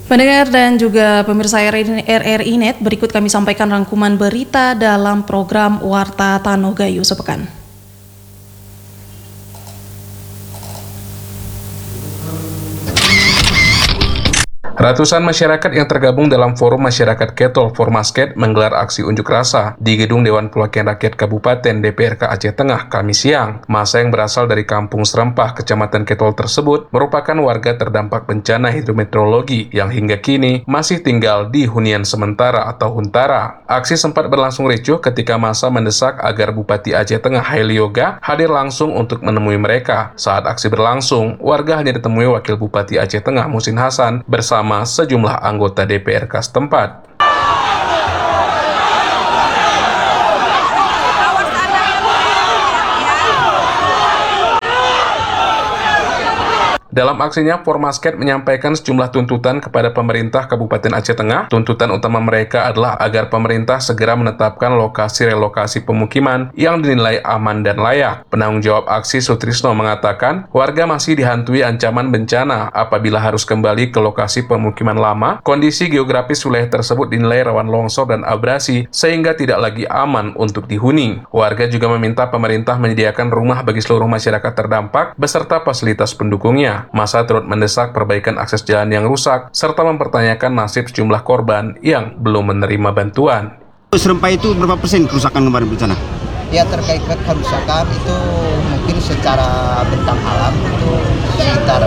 Pendengar dan juga pemirsa RRI Net, berikut kami sampaikan rangkuman berita dalam program Warta Tanogayu sepekan. Ratusan masyarakat yang tergabung dalam Forum Masyarakat Ketol Formasket menggelar aksi unjuk rasa di Gedung Dewan Perwakilan Rakyat Kabupaten DPRK Aceh Tengah Kamis siang. Massa yang berasal dari Kampung Serempah, Kecamatan Ketol tersebut merupakan warga terdampak bencana hidrometeorologi yang hingga kini masih tinggal di hunian sementara atau huntara. Aksi sempat berlangsung ricuh ketika massa mendesak agar Bupati Aceh Tengah Haili Yoga hadir langsung untuk menemui mereka. Saat aksi berlangsung, warga hanya ditemui Wakil Bupati Aceh Tengah Musin Hasan bersama sejumlah anggota DPRK setempat. Dalam aksinya, Formasket menyampaikan sejumlah tuntutan kepada pemerintah Kabupaten Aceh Tengah. Tuntutan utama mereka adalah agar pemerintah segera menetapkan lokasi relokasi pemukiman yang dinilai aman dan layak. Penanggung jawab aksi Sutrisno mengatakan, warga masih dihantui ancaman bencana apabila harus kembali ke lokasi pemukiman lama. Kondisi geografis wilayah tersebut dinilai rawan longsor dan abrasi sehingga tidak lagi aman untuk dihuni. Warga juga meminta pemerintah menyediakan rumah bagi seluruh masyarakat terdampak beserta fasilitas pendukungnya. Massa turut mendesak perbaikan akses jalan yang rusak, serta mempertanyakan nasib sejumlah korban yang belum menerima bantuan. Serempah itu berapa persen kerusakan kemarin bencana? Ya, terkait kerusakan itu mungkin secara bentang alam itu sekitar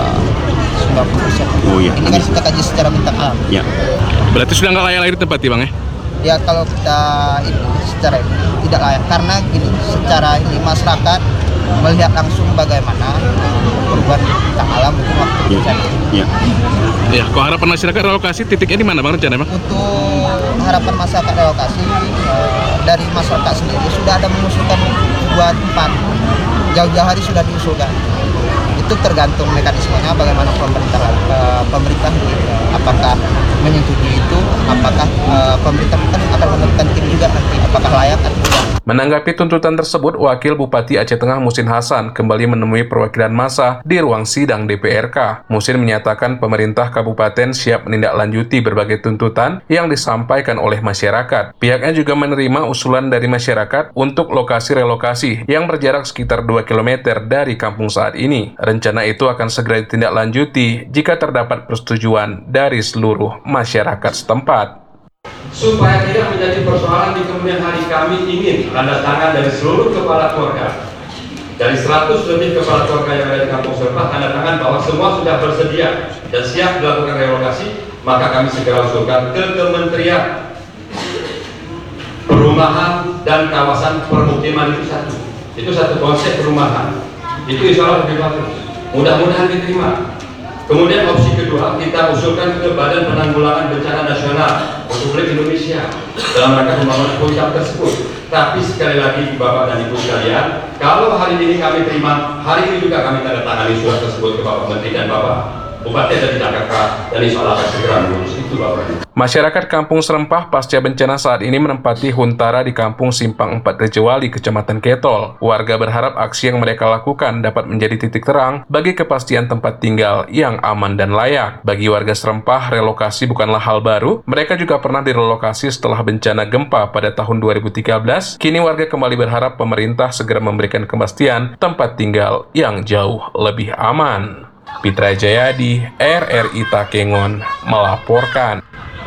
90%. Oh iya. Ini kan kita kaji secara bentang alam. Ya. Berarti sudah nggak layak lagi di tempat ya, Bang ya? Ya, kalau kita ini secara ini tidak layak karena gini, secara ini masyarakat melihat langsung bagaimana perubahan bentang alam itu waktu bencana. Iya. Ya, kok harapan masyarakat relokasi titiknya di mana, Bang, rencana, Bang? Untuk harapan masyarakat relokasi dari masyarakat sendiri sudah ada mengusulkan 2 tempat. Jauh-jauh hari sudah diusulkan. Itu tergantung mekanismenya bagaimana pemerintah apakah menyetujui itu, apakah pemerintah akan menentukan tim juga nanti apakah layak atau tidak. Menanggapi tuntutan tersebut, Wakil Bupati Aceh Tengah Musin Hasan kembali menemui perwakilan massa di ruang sidang DPRK. Musin menyatakan pemerintah kabupaten siap menindaklanjuti berbagai tuntutan yang disampaikan oleh masyarakat. Pihaknya juga menerima usulan dari masyarakat untuk lokasi relokasi yang berjarak sekitar 2 km dari kampung saat ini. Rencana itu akan segera ditindaklanjuti jika terdapat persetujuan dari seluruh masyarakat setempat. Supaya tidak menjadi persoalan di kemudian hari, kami ingin tanda tangan dari seluruh kepala keluarga, dari 100 lebih kepala keluarga yang ada di Kampung Serempah, tanda tangan bahwa semua sudah bersedia dan siap dilakukan relokasi. Maka kami segera usulkan ke Kementerian Perumahan dan Kawasan Permukiman itu satu konsep perumahan. Itu insya Allah lebih bagus. Mudah-mudahan diterima. Kemudian opsi kedua, kita usulkan ke Badan Penanggulangan Bencana Nasional Republik Indonesia dalam rangka pembangunan puncak tersebut. Tapi sekali lagi Bapak dan Ibu sekalian, kalau hari ini kami terima, hari ini juga kami tanda tangani surat tersebut ke Bapak Menteri dan Bapak Bupati dari Jakarta, dan insya Allah akan segera mengurus itu, Bapak. Masyarakat Kampung Serempah pasca bencana saat ini menempati huntara di Kampung Simpang 4 Rejewali, Kecamatan Ketol. Warga berharap aksi yang mereka lakukan dapat menjadi titik terang bagi kepastian tempat tinggal yang aman dan layak. Bagi warga Serempah, relokasi bukanlah hal baru. Mereka juga pernah direlokasi setelah bencana gempa pada tahun 2013. Kini warga kembali berharap pemerintah segera memberikan kepastian tempat tinggal yang jauh lebih aman. Pitra Jayadi, RRI Takengon, melaporkan.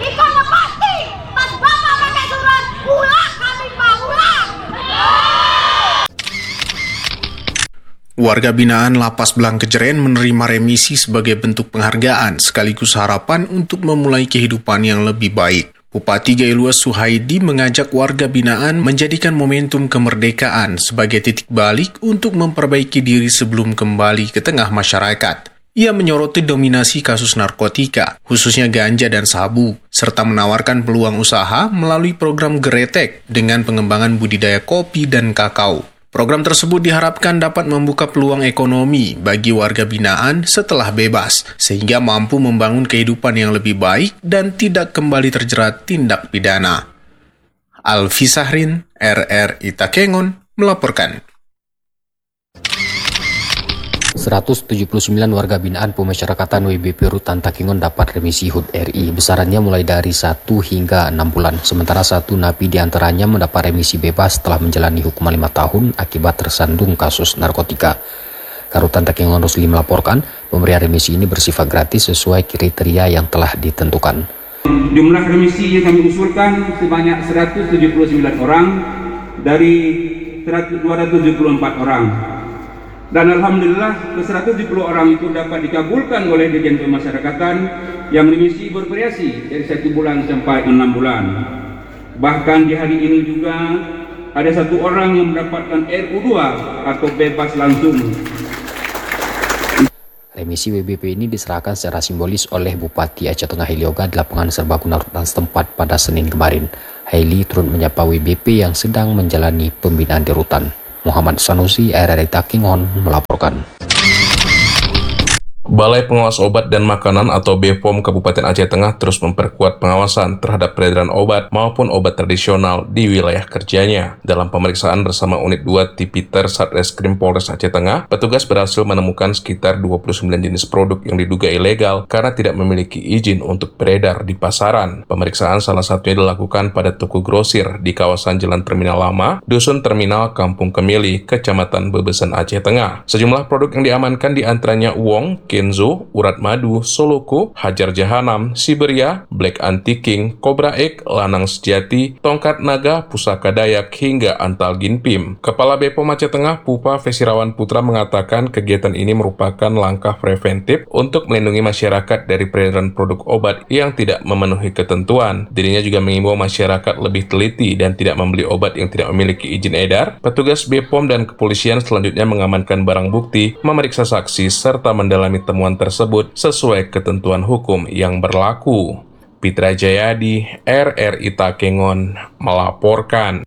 Warga binaan Lapas Belang Kejeren menerima remisi sebagai bentuk penghargaan sekaligus harapan untuk memulai kehidupan yang lebih baik. Bupati Gailua Suhaidi mengajak warga binaan menjadikan momentum kemerdekaan sebagai titik balik untuk memperbaiki diri sebelum kembali ke tengah masyarakat. Ia menyoroti dominasi kasus narkotika, khususnya ganja dan sabu, serta menawarkan peluang usaha melalui program Geretek dengan pengembangan budidaya kopi dan kakao. Program tersebut diharapkan dapat membuka peluang ekonomi bagi warga binaan setelah bebas, sehingga mampu membangun kehidupan yang lebih baik dan tidak kembali terjerat tindak pidana. Alfi Sahrin, RRI Takengon, melaporkan. 179 warga binaan pemasyarakatan WBP Rutan Takengon dapat remisi HUT RI. Besarannya mulai dari 1 hingga 6 bulan. Sementara 1 napi diantaranya mendapat remisi bebas setelah menjalani hukuman 5 tahun akibat tersandung kasus narkotika. Karutan Takengon Rusli melaporkan, pemberian remisi ini bersifat gratis sesuai kriteria yang telah ditentukan. Jumlah remisi yang kami usulkan sebanyak 179 orang dari 274 orang. Dan alhamdulillah ke 170 orang itu dapat dikabulkan oleh Dirjen Pemasyarakatan yang remisi bervariasi dari 1 bulan sampai 6 bulan. Bahkan di hari ini juga ada 1 orang yang mendapatkan RU2 atau bebas langsung. Remisi WBP ini diserahkan secara simbolis oleh Bupati Aceh Tengah Haili Oga di lapangan serbaguna rutan setempat pada Senin kemarin. Haili turut menyapa WBP yang sedang menjalani pembinaan di rutan. Muhammad Sanusi, RRI Takengon melaporkan. Balai Pengawas Obat dan Makanan atau BPOM Kabupaten Aceh Tengah terus memperkuat pengawasan terhadap peredaran obat maupun obat tradisional di wilayah kerjanya. Dalam pemeriksaan bersama Unit 2 Tipiter Satreskrim Polres Aceh Tengah, petugas berhasil menemukan sekitar 29 jenis produk yang diduga ilegal karena tidak memiliki izin untuk beredar di pasaran. Pemeriksaan salah satunya dilakukan pada toko grosir di kawasan Jalan Terminal Lama, Dusun Terminal, Kampung Kemili, Kecamatan Bebesen, Aceh Tengah. Sejumlah produk yang diamankan diantaranya uong, Kenzo, urat madu, Soloko, Hajar Jahanam, Siberia, Black Anti-King, Cobra Egg, Lanang Sejati, Tongkat Naga, Pusaka Dayak, hingga Antal Ginpim. Kepala BPOM Aceh Tengah, Pupa Fesirawan Putra mengatakan kegiatan ini merupakan langkah preventif untuk melindungi masyarakat dari peredaran produk obat yang tidak memenuhi ketentuan. Dirinya juga mengimbau masyarakat lebih teliti dan tidak membeli obat yang tidak memiliki izin edar. Petugas BPOM dan kepolisian selanjutnya mengamankan barang bukti, memeriksa saksi, serta mendalami temuan tersebut sesuai ketentuan hukum yang berlaku. Pitra Jayadi, RRI Takengon melaporkan.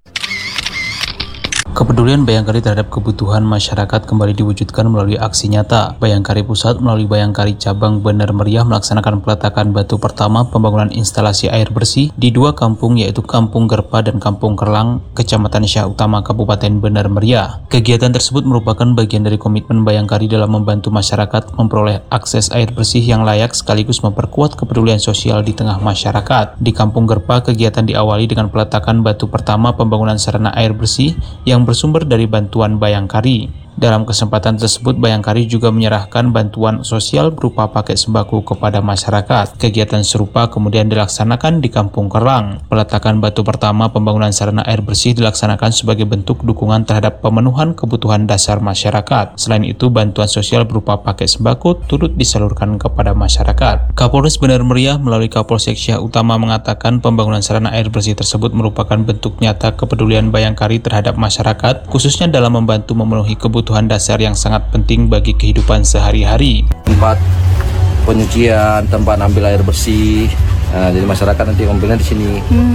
Kepedulian Bayangkari terhadap kebutuhan masyarakat kembali diwujudkan melalui aksi nyata. Bayangkari Pusat melalui Bayangkari Cabang Bener Meriah melaksanakan peletakan batu pertama pembangunan instalasi air bersih di 2 kampung yaitu Kampung Gerpa dan Kampung Kerlang, Kecamatan Syah Utama, Kabupaten Bener Meriah. Kegiatan tersebut merupakan bagian dari komitmen Bayangkari dalam membantu masyarakat memperoleh akses air bersih yang layak sekaligus memperkuat kepedulian sosial di tengah masyarakat. Di Kampung Gerpa, kegiatan diawali dengan peletakan batu pertama pembangunan sarana air bersih yang bersumber dari bantuan Bayangkari. Dalam kesempatan tersebut, Bayangkari juga menyerahkan bantuan sosial berupa paket sembako kepada masyarakat. Kegiatan serupa kemudian dilaksanakan di Kampung Kerlang. Peletakan batu pertama pembangunan sarana air bersih dilaksanakan sebagai bentuk dukungan terhadap pemenuhan kebutuhan dasar masyarakat. Selain itu, bantuan sosial berupa paket sembako turut disalurkan kepada masyarakat. Kapolres Bener Meriah melalui Kapolsek Syah Utama mengatakan pembangunan sarana air bersih tersebut merupakan bentuk nyata kepedulian Bayangkari terhadap masyarakat, khususnya dalam membantu memenuhi kebutuhan dasar yang sangat penting bagi kehidupan sehari-hari. Tempat penyucian, tempat ambil air bersih. Jadi masyarakat nanti ngambilnya di sini.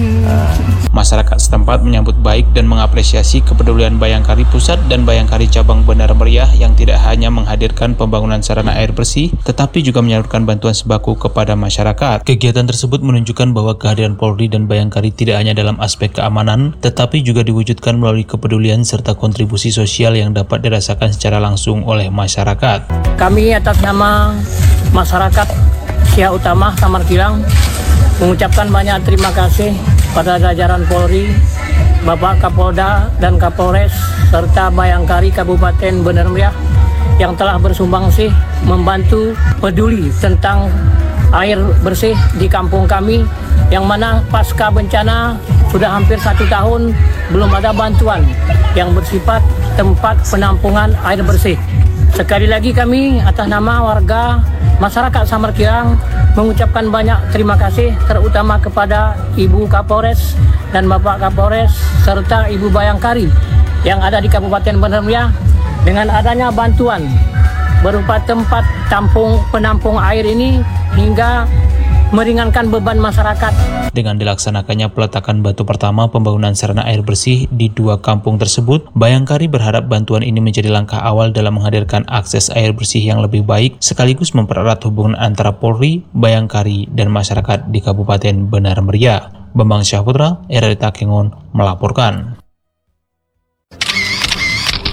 Masyarakat setempat menyambut baik dan mengapresiasi kepedulian Bayangkari Pusat dan Bayangkari Cabang Bener Meriah yang tidak hanya menghadirkan pembangunan sarana air bersih, tetapi juga menyalurkan bantuan sembako kepada masyarakat. Kegiatan tersebut menunjukkan bahwa kehadiran Polri dan Bayangkari tidak hanya dalam aspek keamanan, tetapi juga diwujudkan melalui kepedulian serta kontribusi sosial yang dapat dirasakan secara langsung oleh masyarakat. Kami atas nama masyarakat Syah Utama, Samar Kilang, mengucapkan banyak terima kasih pada jajaran Polri, Bapak Kapolda dan Kapolres, serta Bayangkari Kabupaten Bener Meriah yang telah bersumbangsi membantu peduli tentang air bersih di kampung kami, yang mana pasca bencana sudah hampir 1 tahun belum ada bantuan yang bersifat tempat penampungan air bersih. Sekali lagi kami atas nama warga masyarakat Samar Kilang mengucapkan banyak terima kasih, terutama kepada Ibu Kapolres dan Bapak Kapolres serta Ibu Bayangkari yang ada di Kabupaten Bener Meriah dengan adanya bantuan berupa tempat penampung air ini hingga meringankan beban masyarakat. Dengan dilaksanakannya peletakan batu pertama pembangunan sarana air bersih di 2 kampung tersebut, Bayangkari berharap bantuan ini menjadi langkah awal dalam menghadirkan akses air bersih yang lebih baik, sekaligus mempererat hubungan antara Polri, Bayangkari, dan masyarakat di Kabupaten Bener Meriah. Bambang Syahputra, RRI Takengon melaporkan.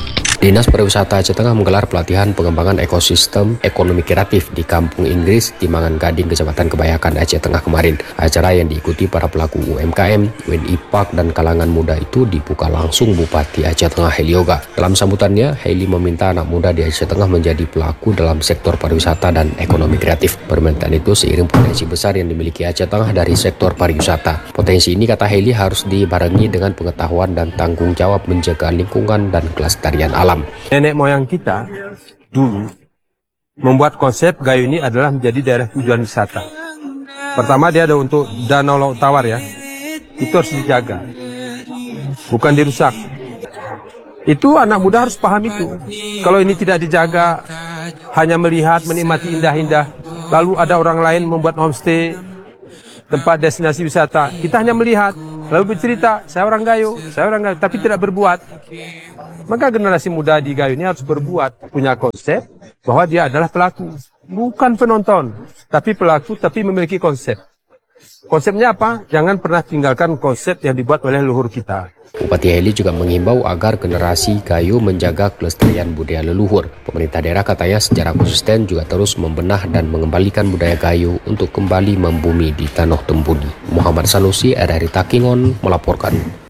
Dinas Pariwisata Aceh Tengah menggelar pelatihan pengembangan ekosistem ekonomi kreatif di Kampung Inggris, Timangan Gading, Kecamatan Kebayakan, Aceh Tengah kemarin. Acara yang diikuti para pelaku UMKM, WNI Park, dan kalangan muda itu dibuka langsung Bupati Aceh Tengah Heli Yoga. Dalam sambutannya, Heli meminta anak muda di Aceh Tengah menjadi pelaku dalam sektor pariwisata dan ekonomi kreatif. Permintaan itu seiring potensi besar yang dimiliki Aceh Tengah dari sektor pariwisata. Potensi ini, kata Heli, harus dibarengi dengan pengetahuan dan tanggung jawab menjaga lingkungan dan kelestarian alam. Nenek moyang kita dulu membuat konsep Gayo ini adalah menjadi daerah tujuan wisata. Pertama, dia ada untuk Danau Laut Tawar ya, itu harus dijaga, bukan dirusak. Itu anak muda harus paham itu. Kalau ini tidak dijaga, hanya melihat, menikmati indah-indah, lalu ada orang lain membuat homestay, tempat destinasi wisata, kita hanya melihat, lalu bercerita, saya orang Gayo, tapi tidak berbuat. Maka generasi muda di Gayo ini harus berbuat, punya konsep bahwa dia adalah pelaku, bukan penonton, tapi pelaku, tapi memiliki konsep. Konsepnya apa? Jangan pernah tinggalkan konsep yang dibuat oleh leluhur kita. Bupati Heli juga mengimbau agar generasi Gayo menjaga kelestarian budaya leluhur. Pemerintah daerah, katanya, secara konsisten juga terus membenah dan mengembalikan budaya Gayo untuk kembali membumi di Tanah Tempudi. Muhammad Sanusi, RRI Takingon, melaporkan.